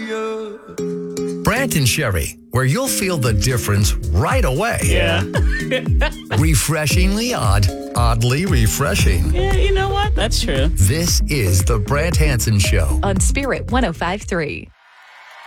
Brant and Sherry, where you'll feel the difference right away. Yeah. Refreshingly odd, oddly refreshing. Yeah, you know what? That's true. This is the Brant Hansen Show on Spirit 105.3.